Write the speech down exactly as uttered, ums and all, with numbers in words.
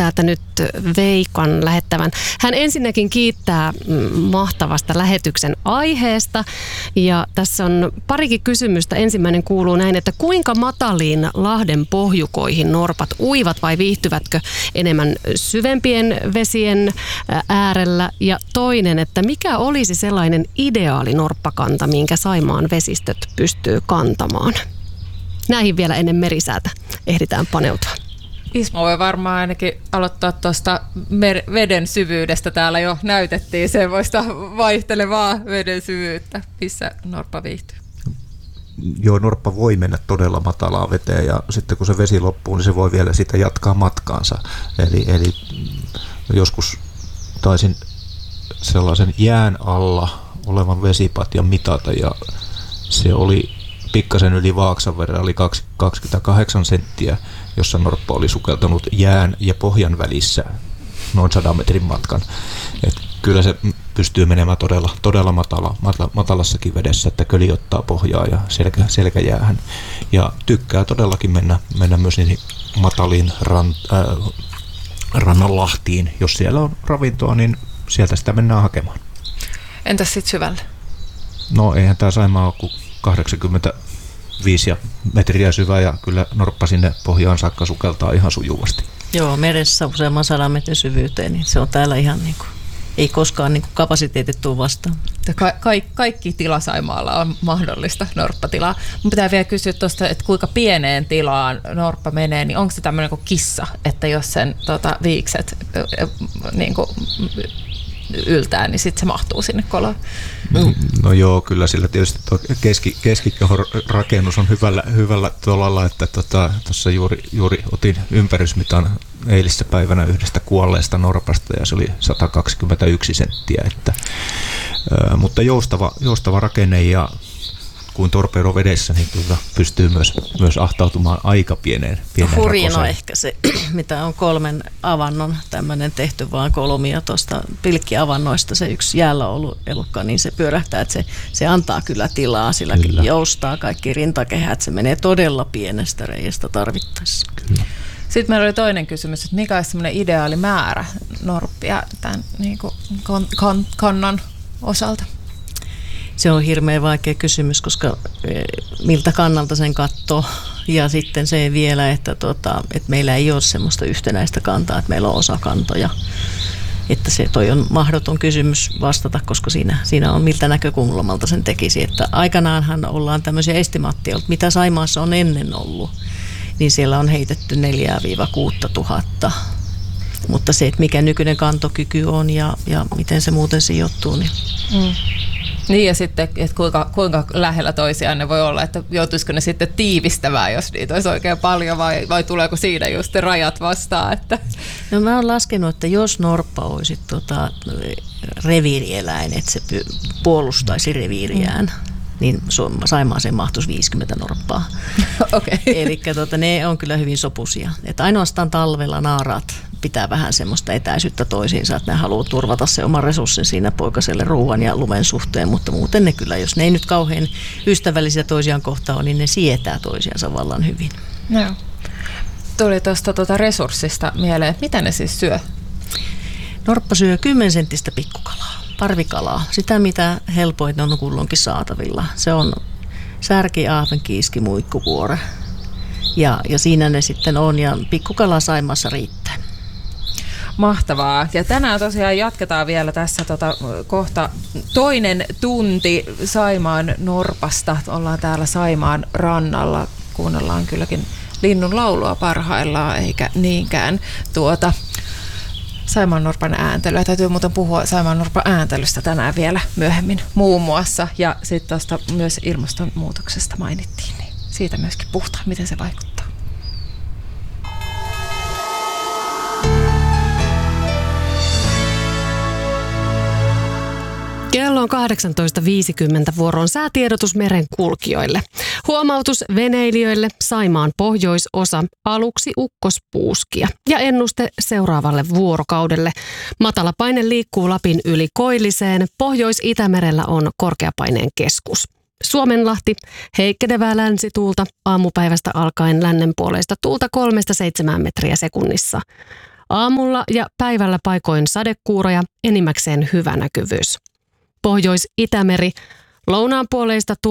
täältä nyt Veikan lähettävän. Hän ensinnäkin kiittää mahtavasta lähetyksen aiheesta ja tässä on parikin kysymystä. Ensimmäinen kuuluu näin, että kuinka mataliin Lahden pohjukoihin norpat uivat vai viihtyvätkö enemmän syvempien vesien äärellä? Ja toinen, että mikä olisi sellainen ideaali norppakanta, minkä Saimaan vesistöt pystyy kantamaan? Näihin vielä ennen merisäätä ehditään paneutua. Ismo voi varmaan ainakin aloittaa tuosta mer- veden syvyydestä. Täällä jo näytettiin semmoista vaihtelevaa veden syvyyttä, missä norppa viihtyy. Joo, norppa voi mennä todella matalaa veteen ja sitten kun se vesi loppuu, niin se voi vielä sitä jatkaa matkaansa. Eli, eli joskus taisin sellaisen jään alla olevan vesipatjan mitata ja se oli pikkasen yli vaaksan verran, oli kaksikymmentäkahdeksan senttiä, jossa norppa oli sukeltanut jään ja pohjan välissä noin sadan metrin matkan. Et kyllä se pystyy menemään todella, todella matala, matalassakin vedessä, että köli ottaa pohjaa ja selkä, selkäjäähän. Ja tykkää todellakin mennä, mennä myös niihin mataliin ran, äh, rannanlahtiin. Jos siellä on ravintoa, niin sieltä sitä mennään hakemaan. Entäs sitten syvälle? No eihän tämä Saimaa ole kuin kahdeksankymmentäviisi metriä syvä ja kyllä norppa sinne pohjaan saakka sukeltaa ihan sujuvasti. Joo, meressä useamman sadan metrin syvyyteen, niin se on täällä ihan niin kuin, ei koskaan niin kuin kapasiteetit tuu vastaan. Ka- ka- kaikki tila Saimaalla on mahdollista norppatilaa. Mun pitää vielä kysyä tuosta, että kuinka pieneen tilaan norppa menee, niin onko se tämmöinen kuin kissa, että jos sen tota, viikset äh, niin kuin, yltää, niin sitten se mahtuu sinne koloon. Mm. No joo, kyllä sillä tietysti tuo keski, keskikehon rakennus on hyvällä, hyvällä tuolla, että tuossa tota, juuri, juuri otin ympärysmitan eilissä päivänä yhdestä kuolleesta norpasta ja se oli sata kaksikymmentäyksi senttiä, että, ää, mutta joustava, joustava rakenne ja kuin torpedo vedessä, niin tuota pystyy myös, myös ahtautumaan aika pieneen, pieneen Hurjin on ehkä se, mitä on kolmen avannon tämmöinen tehty vaan kolmia tuosta pilkkiavannoista. Se yksi jäällä ollut elukka, niin se pyörähtää, että se, se antaa kyllä tilaa, sillä kyllä joustaa kaikki rintakehät. Se menee todella pienestä reiästä tarvittaessa. Kyllä. Sitten meillä oli toinen kysymys, että mikä olisi semmoinen ideaali määrä norppia tämän niin kuin kan, kan, kannan osalta? Se on hirveän vaikea kysymys, koska miltä kannalta sen katsoo. Ja sitten se vielä, että, tota, että meillä ei ole semmoista yhtenäistä kantaa, että meillä on osakantoja. Että se toi on mahdoton kysymys vastata, koska siinä, siinä on miltä näkökulmalta sen tekisi. Että aikanaanhan ollaan tämmöisiä estimaatteja, mitä Saimaassa on ennen ollut. Niin siellä on heitetty neljä kuusi tuhatta. Mutta se, että mikä nykyinen kantokyky on ja, ja miten se muuten sijoittuu, niin... Mm. Niin ja sitten, että kuinka, kuinka lähellä toisiaan ne voi olla, että joutuisiko ne sitten tiivistämään, jos niitä olisi oikein paljon vai, vai tuleeko siinä just rajat vastaan? Että... No mä oon laskenut, että jos norppa olisi tota, reviirieläin, että se puolustaisi reviiriään, mm. niin Saimaaseen mahtuisi viisikymmentä norppaa. Okay. Eli tota, ne on kyllä hyvin sopuisia. Että ainoastaan talvella naaraat pitää vähän semmoista etäisyyttä toisiinsa, että ne haluaa turvata se oma resurssin siinä poikaselle ruoan ja lumen suhteen, mutta muuten ne kyllä, jos ne ei nyt kauhean ystävällisiä toisiaan kohtaan, niin ne sietää toisiansa vallan hyvin. No. Tuli tuosta tuota resurssista mieleen, että mitä ne siis syö? Norppa syö kymmensenttistä pikkukalaa, parvikalaa, sitä mitä helpoin on kulloinkin saatavilla. Se on särki, ahven, kiiski, muikkukuore ja, ja siinä ne sitten on ja pikkukala Saimaassa riittää. Mahtavaa. Ja tänään tosiaan jatketaan vielä tässä tota, kohta toinen tunti Saimaan norpasta. Ollaan täällä Saimaan rannalla. Kuunnellaan kylläkin linnun laulua parhaillaan, eikä niinkään tuota Saimaan norpan ääntelyä. Täytyy muuten puhua Saimaan norpan ääntelystä tänään vielä myöhemmin muun muassa. Ja sitten tuosta myös ilmastonmuutoksesta mainittiin, niin siitä myöskin puhutaan, miten se vaikuttaa. Kello on kahdeksantoista viisikymmentä, vuoroon säätiedotus meren kulkijoille. Huomautus veneilijöille, Saimaan pohjoisosa, aluksi ukkospuuskia. Ja ennuste seuraavalle vuorokaudelle. Matalapaine liikkuu Lapin yli Koilliseen, Pohjois-Itämerellä on korkeapaineen keskus. Suomenlahti, heikkenevää länsituulta, aamupäivästä alkaen lännenpuoleista tuulta kolmesta seitsemään metriä sekunnissa. Aamulla ja päivällä paikoin sadekuuroja, enimmäkseen hyvä näkyvyys. Pohjois-Itämeri, lounaanpuoleista